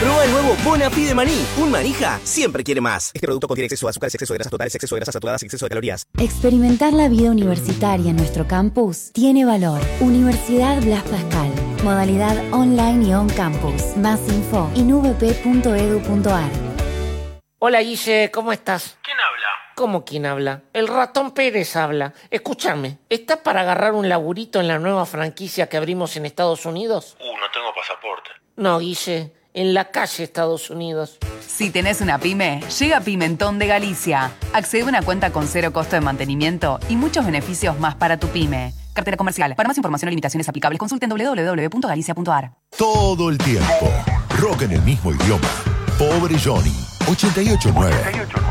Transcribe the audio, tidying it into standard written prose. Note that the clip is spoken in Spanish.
Probá el nuevo Bonafide de maní. Un manija siempre quiere más. Este producto contiene exceso de azúcares, exceso de grasas totales, exceso de grasas saturadas y exceso de calorías. Experimentar la vida universitaria en nuestro campus tiene valor. Universidad Blas Pascal. Modalidad online y on campus. Más info en vp.edu.ar. Hola Guille, ¿cómo estás? ¿Quién habla? ¿Cómo quién habla? El ratón Pérez habla. Escúchame, ¿estás para agarrar un laburito en la nueva franquicia que abrimos en Estados Unidos? No tengo pasaporte. No, Guille, en la calle Estados Unidos. Si tenés una pyme, llega Pimentón de Galicia. Accede a una cuenta con 0 costo de mantenimiento y muchos beneficios más para tu pyme. Cartera comercial. Para más información o limitaciones aplicables, consulten www.galicia.ar. Todo el tiempo. Rock en el mismo idioma. Pobre Johnny. 88.9.